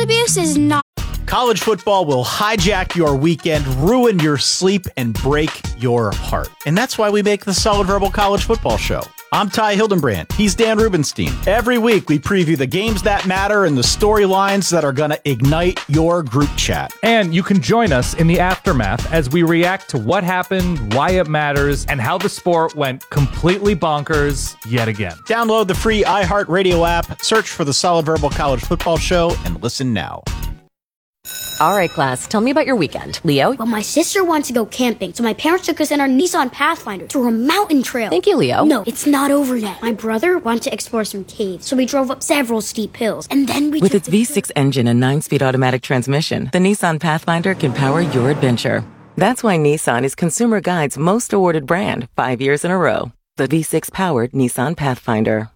abuse is not. College football will hijack your weekend, ruin your sleep, and break your heart. And that's why we make the Solid Verbal College Football Show. I'm Ty Hildenbrand. He's Dan Rubenstein. Every week, we preview the games that matter and the storylines that are going to ignite your group chat. And you can join us in the aftermath as we react to what happened, why it matters, and how the sport went completely bonkers yet again. Download the free iHeartRadio app, search for the Solid Verbal College Football Show, and listen now. All right, class, tell me about your weekend. Leo? Well, my sister wanted to go camping, so my parents took us in our Nissan Pathfinder through a mountain trail. Thank you, Leo. No, it's not over yet. My brother wanted to explore some caves, so we drove up several steep hills, and then we With its V6 engine and 9-speed automatic transmission, the Nissan Pathfinder can power your adventure. That's why Nissan is Consumer Guide's most awarded brand 5 years in a row. The V6-powered Nissan Pathfinder.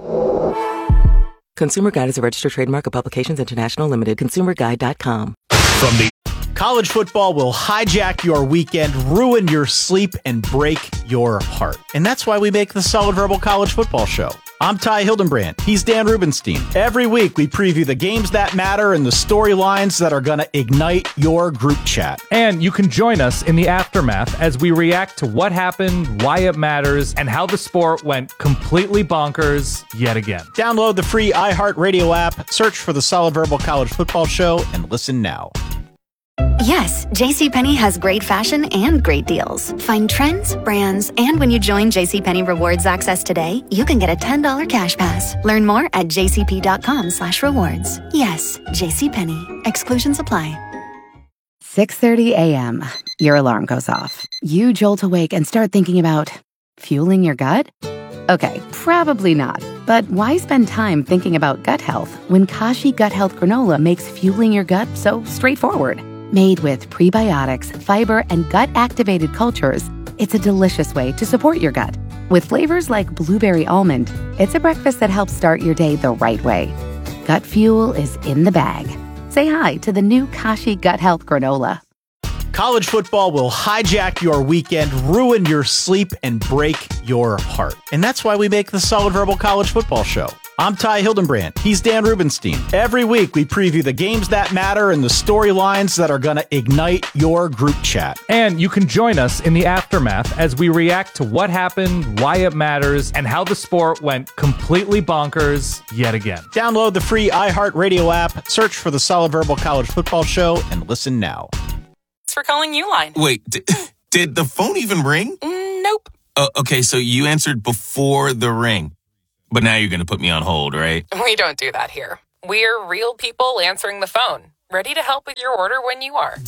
Consumer Guide is a registered trademark of Publications International Limited. ConsumerGuide.com. From the College football will hijack your weekend, ruin your sleep, and break your heart. And that's why we make the Solid Verbal College Football Show. I'm Ty Hildenbrand. He's Dan Rubenstein. Every week, we preview the games that matter and the storylines that are going to ignite your group chat. And you can join us in the aftermath as we react to what happened, why it matters, and how the sport went completely bonkers yet again. Download the free iHeartRadio app, search for the Solid Verbal College Football Show, and listen now. Yes, JCPenney has great fashion and great deals. Find trends, brands, and when you join JCPenney Rewards Access today, you can get a $10 cash pass. Learn more at jcp.com/rewards. Yes, JCPenney. Exclusions apply. 6:30 a.m. Your alarm goes off. You jolt awake and start thinking about fueling your gut? Okay, probably not. But why spend time thinking about gut health when Kashi Gut Health Granola makes fueling your gut so straightforward? Made with prebiotics, fiber, and gut-activated cultures, it's a delicious way to support your gut. With flavors like blueberry almond, it's a breakfast that helps start your day the right way. Gut fuel is in the bag. Say hi to the new Kashi Gut Health Granola. College football will hijack your weekend, ruin your sleep, and break your heart. And that's why we make the Solid Verbal College Football Show. I'm Ty Hildenbrand. He's Dan Rubenstein. Every week, we preview the games that matter and the storylines that are going to ignite your group chat. And you can join us in the aftermath as we react to what happened, why it matters, and how the sport went completely bonkers yet again. Download the free iHeartRadio app, search for the Solid Verbal College Football Show, and listen now. Thanks for calling Uline. Wait, did the phone even ring? Nope. Okay, so you answered before the ring. But now you're going to put me on hold, right? We don't do that here. We're real people answering the phone, ready to help with your order when you are.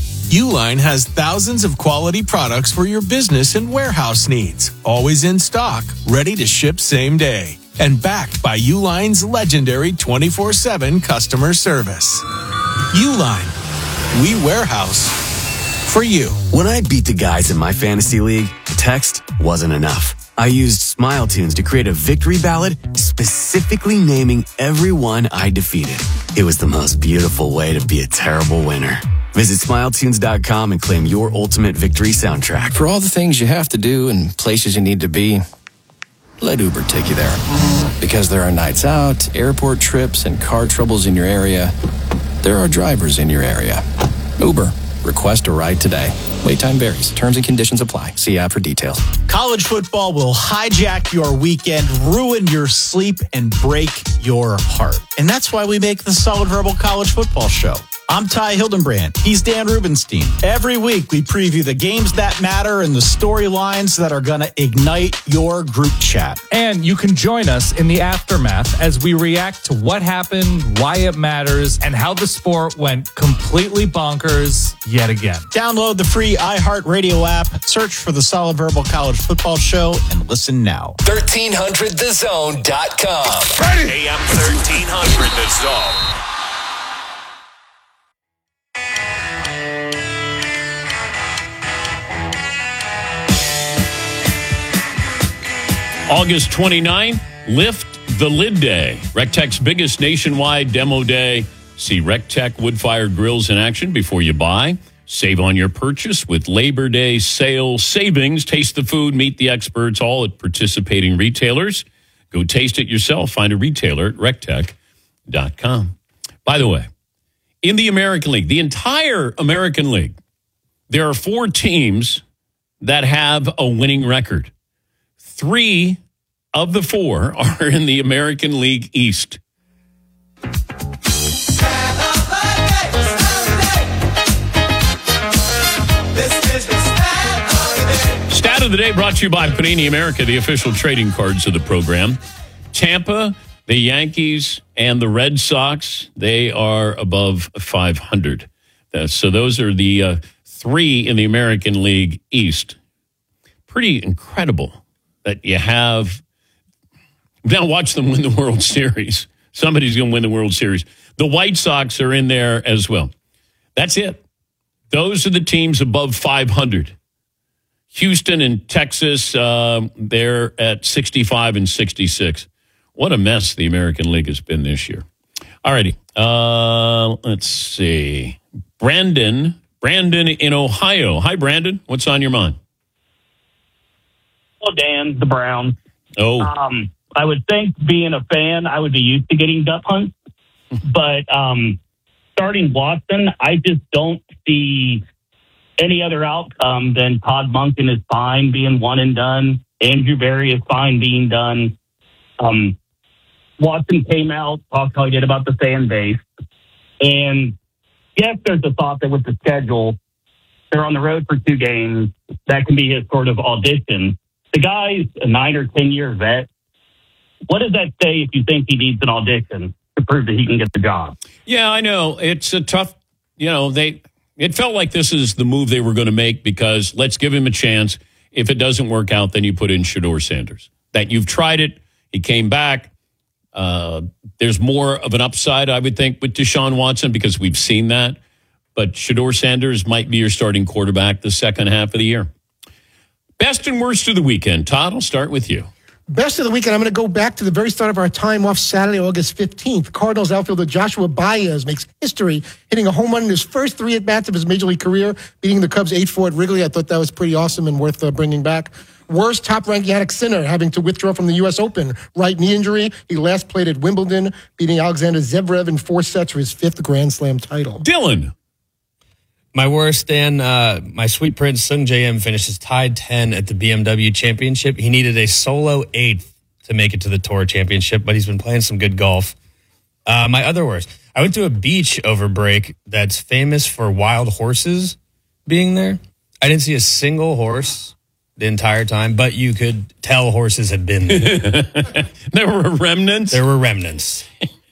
Uline has thousands of quality products for your business and warehouse needs. Always in stock, ready to ship same day. And backed by Uline's legendary 24/7 customer service. Uline. We warehouse for you. When I beat the guys in my fantasy league, text wasn't enough. I used Smile Tunes to create a victory ballad specifically naming everyone I defeated. It was the most beautiful way to be a terrible winner. Visit SmileTunes.com and claim your ultimate victory soundtrack. For all the things you have to do and places you need to be, let Uber take you there. Because there are nights out, airport trips, and car troubles in your area, there are drivers in your area. Uber. Request a ride today. Wait time varies. Terms and conditions apply. See app for details. College football will hijack your weekend, ruin your sleep, and break your heart. And that's why we make the Solid Verbal College Football Show. I'm Ty Hildenbrand. He's Dan Rubenstein. Every week, we preview the games that matter and the storylines that are going to ignite your group chat. And you can join us in the aftermath as we react to what happened, why it matters, and how the sport went completely bonkers yet again. Download the free iHeartRadio app, search for the Solid Verbal College Football Show, and listen now. 1300thezone.com. Ready? AM 1300 The Zone. August 29th, Lift the Lid Day, RecTech's biggest nationwide demo day. See RecTech wood-fired grills in action before you buy. Save on your purchase with Labor Day sale savings. Taste the food, meet the experts, all at participating retailers. Go taste it yourself. Find a retailer at RecTech.com. By the way, In the American League, the entire American League, there are 4 teams that have a winning record. 3 of the 4 are in the American League East. Stat of the day brought to you by Panini America, the official trading cards of the program. Tampa, the Yankees, and the Red Sox, they are above 500. So those are the 3 in the American League East. Pretty incredible that you have. Now watch them win the World Series. Somebody's going to win the World Series. The White Sox are in there as well. That's it. Those are the teams above 500. Houston and Texas, they're at 65 and 66. What a mess the American League has been this year. All righty. Let's see. Brandon in Ohio. Hi, Brandon. What's on your mind? Well, Dan, the Browns. Oh. I would think, being a fan, I would be used to getting duck hunts. But starting Watson, I just don't see any other outcome than Todd Monken is fine being one and done. Andrew Berry is fine being done. Watson came out, talked how he did about the fan base. And yes, there's a thought that with the schedule, they're on the road for 2 games. That can be his sort of audition. The guy's a 9 or 10 year vet. What does that say if you think he needs an audition to prove that he can get the job? Yeah, I know. It's a tough, it felt like this is the move they were going to make because let's give him a chance. If it doesn't work out, then you put in Shedeur Sanders. That you've tried it. He came back. There's more of an upside, I would think, with Deshaun Watson because we've seen that. But Shedeur Sanders might be your starting quarterback the second half of the year. Best and worst of the weekend. Todd, I'll start with you. Best of the weekend, I'm going to go back to the very start of our time off Saturday, August 15th. Cardinals outfielder Joshua Baez makes history, hitting a home run in his first 3 at-bats of his major league career, beating the Cubs 8-4 at Wrigley. I thought that was pretty awesome and worth bringing back. Worst, top-ranked Yannick Sinner having to withdraw from the U.S. Open. Right knee injury. He last played at Wimbledon, beating Alexander Zverev in 4 sets for his 5th Grand Slam title. Dylan. My worst, Dan, my sweet prince, Sung J.M., finishes tied 10 at the BMW Championship. He needed a solo 8th to make it to the Tour Championship, but he's been playing some good golf. My other worst, I went to a beach over break that's famous for wild horses being there. I didn't see a single horse the entire time, but you could tell horses had been there. There were remnants? There were remnants.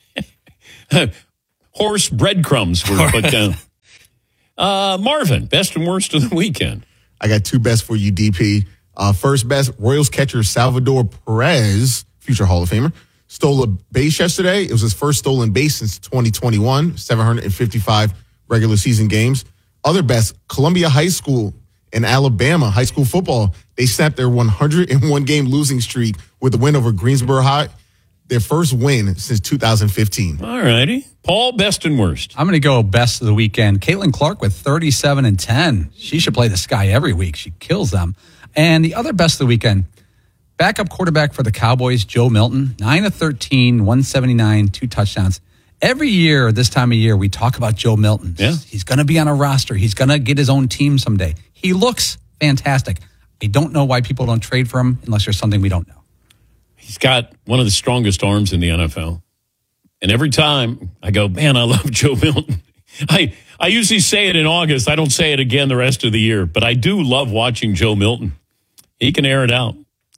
Horse breadcrumbs were put down. Marvin, best and worst of the weekend. I got 2 best for you, DP. First best, Royals catcher Salvador Perez, future Hall of Famer, stole a base yesterday. It was his first stolen base since 2021, 755 regular season games. Other best, Columbia High School in Alabama, high school football. They snapped their 101-game losing streak with a win over Greensboro High, their first win since 2015. All righty. Paul, best and worst. I'm going to go best of the weekend. Caitlin Clark with 37 and 10. She should play the Sky every week. She kills them. And the other best of the weekend, backup quarterback for the Cowboys, Joe Milton, 9 of 13, 179, 2 touchdowns. Every year, this time of year, we talk about Joe Milton. Yeah. He's going to be on a roster. He's going to get his own team someday. He looks fantastic. I don't know why people don't trade for him unless there's something we don't know. He's got one of the strongest arms in the NFL. And every time I go, man, I love Joe Milton. I usually say it in August. I don't say it again the rest of the year. But I do love watching Joe Milton. He can air it out.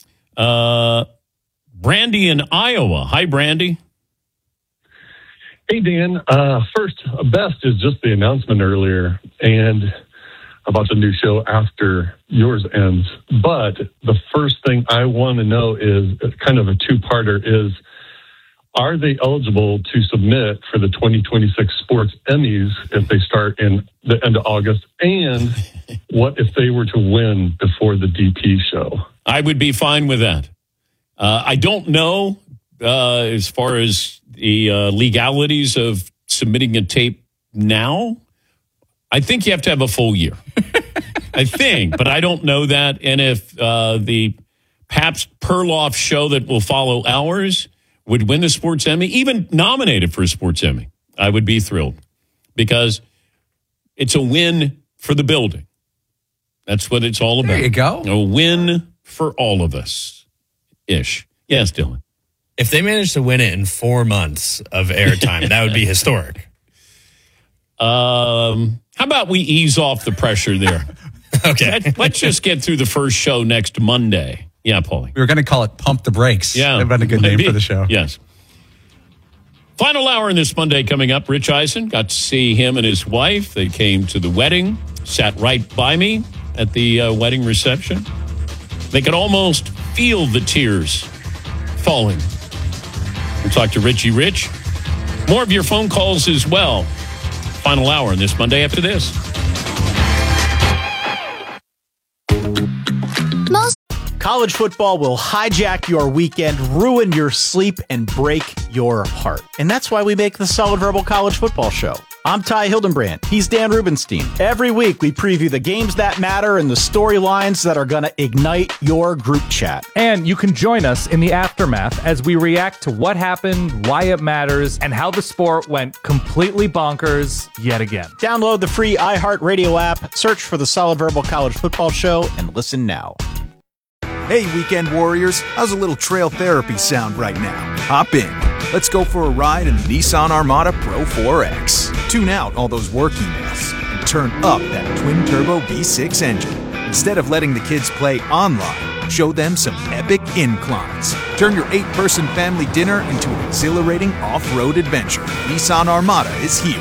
Brandy in Iowa. Hi, Brandy. Hey, Dan. First, best is just the announcement earlier and about the new show after yours ends. But the first thing I want to know is kind of a 2-parter is, are they eligible to submit for the 2026 Sports Emmys if they start in the end of August? And what if they were to win before the DP show? I would be fine with that. I don't know as far as the legalities of submitting a tape now. I think you have to have a full year. I think, but I don't know that. And if the Pabst Perloff show that will follow ours would win the Sports Emmy, even nominated for a Sports Emmy, I would be thrilled. because it's a win for the building. That's what it's all about. There you go. A win for all of us. Ish. Yes, Dylan. If they managed to win it in 4 months of airtime, that would be historic. How about we ease off the pressure there? Okay. Let's just get through the first show next Monday. Yeah, Paulie. We were going to call it Pump the Brakes. Yeah. That'd been a good name for the show. Yes. Final hour in this Monday coming up. Rich Eisen, got to see him and his wife. They came to the wedding, sat right by me at the wedding reception. They could almost feel the tears falling. We'll talk to Richie Rich. More of your phone calls as well. Final hour in this Monday after this. College football will hijack your weekend, ruin your sleep, and break your heart. And that's why we make the Solid Verbal College Football Show. I'm Ty Hildenbrand. He's Dan Rubenstein. Every week, we preview the games that matter and the storylines that are going to ignite your group chat. And you can join us in the aftermath as we react to what happened, why it matters, and how the sport went completely bonkers yet again. Download the free iHeartRadio app, search for the Solid Verbal College Football Show, and listen now. Hey, weekend warriors, how's a little trail therapy sound right now? Hop in. Let's go for a ride in the Nissan Armada Pro 4X. Tune out all those work emails and turn up that twin-turbo V6 engine. Instead of letting the kids play online, show them some epic inclines. Turn your 8-person family dinner into an exhilarating off-road adventure. Nissan Armada is here.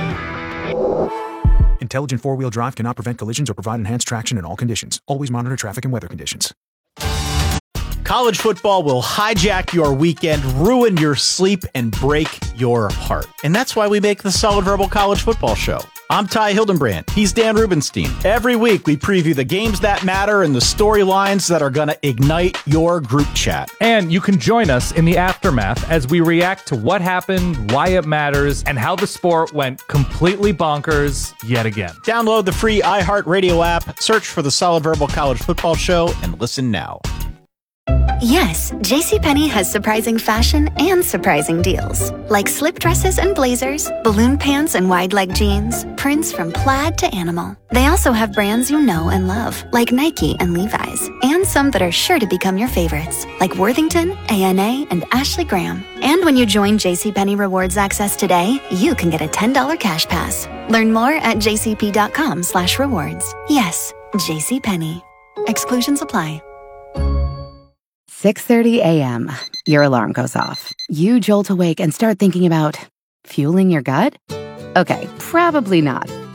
Intelligent four-wheel drive cannot prevent collisions or provide enhanced traction in all conditions. Always monitor traffic and weather conditions. College football will hijack your weekend, ruin your sleep, and break your heart. And that's why we make the Solid Verbal College Football Show. I'm Ty Hildenbrand. He's Dan Rubenstein. Every week, we preview the games that matter and the storylines that are going to ignite your group chat. And you can join us in the aftermath as we react to what happened, why it matters, and how the sport went completely bonkers yet again. Download the free iHeartRadio app, search for the Solid Verbal College Football Show, and listen now. Yes, JCPenney has surprising fashion and surprising deals. Like slip dresses and blazers, balloon pants and wide leg jeans, prints from plaid to animal. They also have brands you know and love, like Nike and Levi's, and some that are sure to become your favorites, like Worthington, A&A, and Ashley Graham. And when you join JCPenney Rewards Access today, you can get a $10 cash pass. Learn more at jcp.com/rewards. Yes, JCPenney. Exclusions apply. 6:30 a.m. Your alarm goes off. You jolt awake and start thinking about fueling your gut? Okay, probably not.